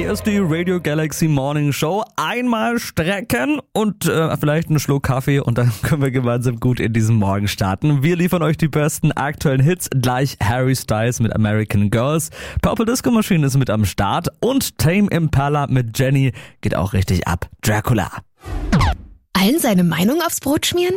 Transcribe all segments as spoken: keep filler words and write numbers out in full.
Hier ist die Radio Galaxy Morning Show. Einmal strecken und äh, vielleicht einen Schluck Kaffee und dann können wir gemeinsam gut in diesen Morgen starten. Wir liefern euch die besten aktuellen Hits. Gleich Harry Styles mit American Girls. Purple Disco Machine ist mit am Start und Tame Impala mit Jenny geht auch richtig ab. Dracula. Allen seine Meinung aufs Brot schmieren?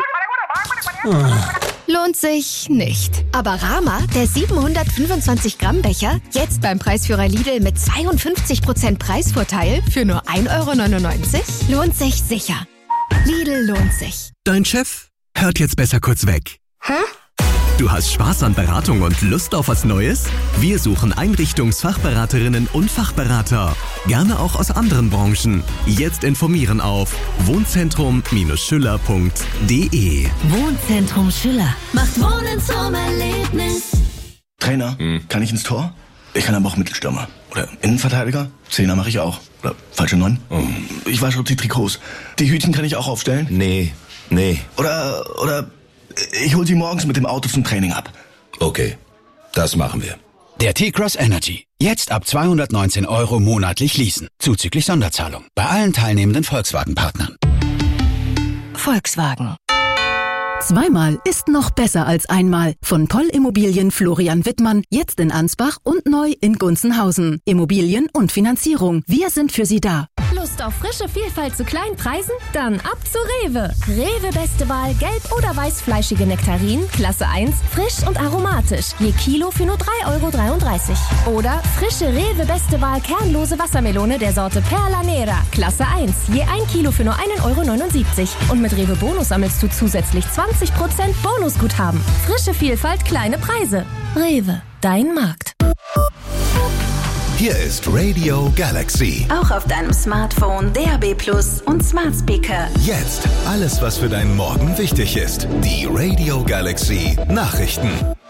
Lohnt sich nicht. Aber Rama, der siebenhundertfünfundzwanzig Gramm Becher, jetzt beim Preisführer Lidl mit zweiundfünfzig Prozent Preisvorteil für nur ein Euro neunundneunzig, lohnt sich sicher. Lidl lohnt sich. Dein Chef hört jetzt besser kurz weg. Hä? Du hast Spaß an Beratung und Lust auf was Neues? Wir suchen Einrichtungsfachberaterinnen und Fachberater. Gerne auch aus anderen Branchen. Jetzt informieren auf wohnzentrum Schüller punkt de. Wohnzentrum Schüller macht Wohnen zum Erlebnis. Trainer, hm. kann ich ins Tor? Ich kann aber auch Mittelstürmer. Oder Innenverteidiger? Zehner mache ich auch. Oder falsche Neun? Oh. Ich wasche auch die Trikots. Die Hütchen kann ich auch aufstellen? Nee, nee. Oder, oder... Ich hol sie morgens mit dem Auto zum Training ab. Okay, das machen wir. Der T-Cross Energy. Jetzt ab zweihundertneunzehn Euro monatlich leasen. Zuzüglich Sonderzahlung. Bei allen teilnehmenden Volkswagen-Partnern. Volkswagen. Zweimal ist noch besser als einmal. Von Poll Immobilien Florian Wittmann, jetzt in Ansbach und neu in Gunzenhausen. Immobilien und Finanzierung. Wir sind für Sie da. Lust auf frische Vielfalt zu kleinen Preisen? Dann ab zu Rewe. Rewe beste Wahl gelb- oder weißfleischige Nektarinen, Klasse eins, frisch und aromatisch. Je Kilo für nur drei Euro dreiunddreißig. Oder frische Rewe beste Wahl kernlose Wassermelone der Sorte Perla Nera, Klasse eins. Je ein Kilo für nur ein Euro neunundsiebzig. Und mit Rewe Bonus sammelst du zusätzlich zwanzig Prozent Bonusguthaben. Frische Vielfalt, kleine Preise. Rewe, dein Markt. Hier ist Radio Galaxy. Auch auf deinem Smartphone, D A B Plus und Smart Speaker. Jetzt alles, was für deinen Morgen wichtig ist. Die Radio Galaxy Nachrichten.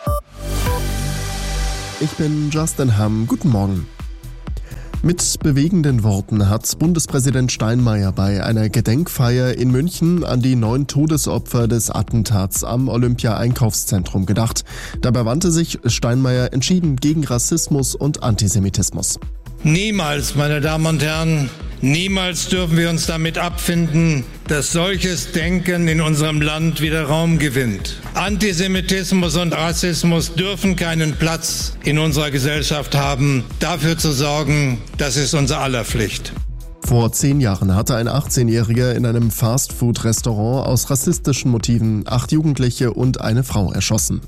Ich bin Justin Hamm. Guten Morgen. Mit bewegenden Worten hat Bundespräsident Steinmeier bei einer Gedenkfeier in München an die neun Todesopfer des Attentats am Olympia-Einkaufszentrum gedacht. Dabei wandte sich Steinmeier entschieden gegen Rassismus und Antisemitismus. Niemals, meine Damen und Herren, niemals dürfen wir uns damit abfinden, dass solches Denken in unserem Land wieder Raum gewinnt. Antisemitismus und Rassismus dürfen keinen Platz in unserer Gesellschaft haben. Dafür zu sorgen, das ist unser aller Pflicht. Vor zehn Jahren hatte ein achtzehnjähriger in einem Fastfood-Restaurant aus rassistischen Motiven acht Jugendliche und eine Frau erschossen.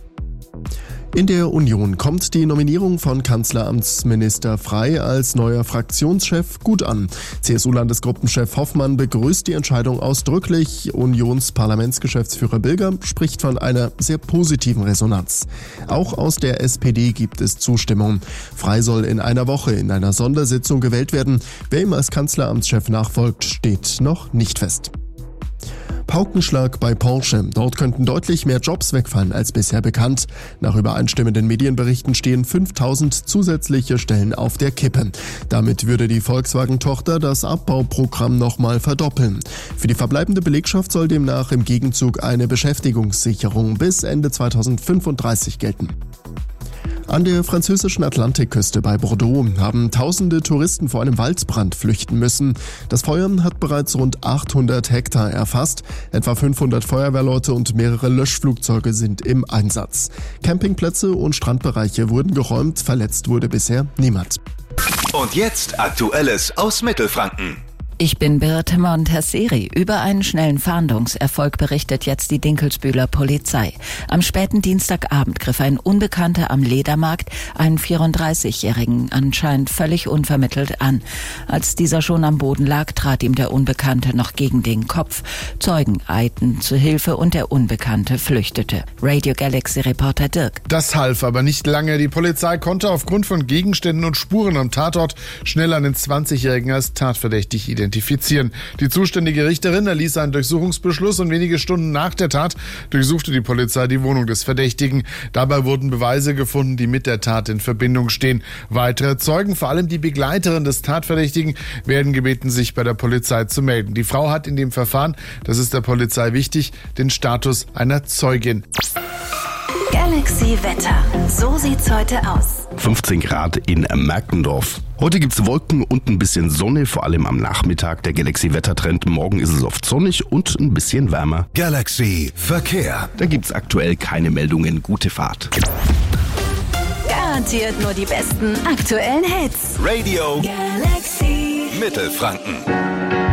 In der Union kommt die Nominierung von Kanzleramtsminister Frey als neuer Fraktionschef gut an. C S U-Landesgruppenchef Hoffmann begrüßt die Entscheidung ausdrücklich. Unionsparlamentsgeschäftsführer Bilger spricht von einer sehr positiven Resonanz. Auch aus der S P D gibt es Zustimmung. Frey soll in einer Woche in einer Sondersitzung gewählt werden. Wer ihm als Kanzleramtschef nachfolgt, steht noch nicht fest. Paukenschlag bei Porsche. Dort könnten deutlich mehr Jobs wegfallen als bisher bekannt. Nach übereinstimmenden Medienberichten stehen fünftausend zusätzliche Stellen auf der Kippe. Damit würde die Volkswagen-Tochter das Abbauprogramm nochmal verdoppeln. Für die verbleibende Belegschaft soll demnach im Gegenzug eine Beschäftigungssicherung bis Ende zweitausendfünfunddreißig gelten. An der französischen Atlantikküste bei Bordeaux haben tausende Touristen vor einem Waldbrand flüchten müssen. Das Feuer hat bereits rund achthundert Hektar erfasst. Etwa fünfhundert Feuerwehrleute und mehrere Löschflugzeuge sind im Einsatz. Campingplätze und Strandbereiche wurden geräumt, verletzt wurde bisher niemand. Und jetzt Aktuelles aus Mittelfranken. Ich bin Birte Montasseri. Über einen schnellen Fahndungserfolg berichtet jetzt die Dinkelsbühler Polizei. Am späten Dienstagabend griff ein Unbekannter am Ledermarkt einen vierunddreißigjährigen anscheinend völlig unvermittelt an. Als dieser schon am Boden lag, trat ihm der Unbekannte noch gegen den Kopf. Zeugen eilten zu Hilfe und der Unbekannte flüchtete. Radio Galaxy-Reporter Dirk. Das half aber nicht lange. Die Polizei konnte aufgrund von Gegenständen und Spuren am Tatort schnell einen zwanzigjährigen als tatverdächtig identifizieren. identifizieren. Die zuständige Richterin erließ einen Durchsuchungsbeschluss und wenige Stunden nach der Tat durchsuchte die Polizei die Wohnung des Verdächtigen. Dabei wurden Beweise gefunden, die mit der Tat in Verbindung stehen. Weitere Zeugen, vor allem die Begleiterin des Tatverdächtigen, werden gebeten, sich bei der Polizei zu melden. Die Frau hat in dem Verfahren, das ist der Polizei wichtig, den Status einer Zeugin. Galaxy Wetter. So sieht's heute aus. fünfzehn Grad in Merkendorf. Heute gibt's Wolken und ein bisschen Sonne, vor allem am Nachmittag. Der Galaxy-Wettertrend. Morgen ist es oft sonnig und ein bisschen wärmer. Galaxy Verkehr. Da gibt's aktuell keine Meldungen. Gute Fahrt. Garantiert nur die besten aktuellen Hits. Radio Galaxy Mittelfranken.